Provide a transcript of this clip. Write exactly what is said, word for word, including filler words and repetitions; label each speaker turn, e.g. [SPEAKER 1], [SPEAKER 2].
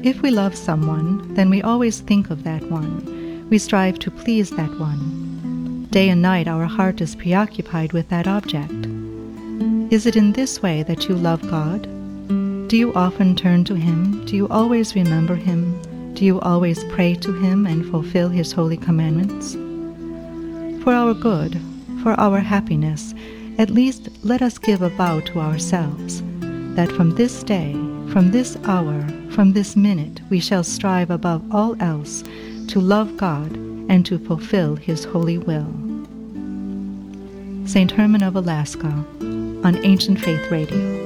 [SPEAKER 1] If we love someone, then we always think of that one. We strive to please that one. Day and night our heart is preoccupied with that object. Is it in this way that you love God? Do you often turn to Him? Do you always remember Him? Do you always pray to Him and fulfill His holy commandments? For our good, for our happiness, at least let us give a vow to ourselves, that from this day, from this hour, from this minute, we shall strive above all else to love God and to fulfill His holy will. Saint Herman of Alaska, on Ancient Faith Radio.